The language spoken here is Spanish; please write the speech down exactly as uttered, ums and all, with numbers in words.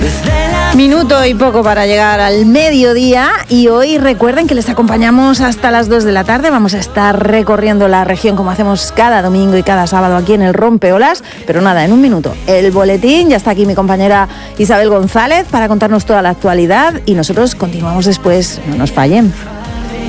Minuto y poco para llegar al mediodía y hoy recuerden que les acompañamos hasta las dos de la tarde. Vamos a estar recorriendo la región como hacemos cada domingo y cada sábado aquí en el Rompeolas. Pero nada, en un minuto el boletín, ya está aquí mi compañera Isabel González para contarnos toda la actualidad y nosotros continuamos después, no nos fallen.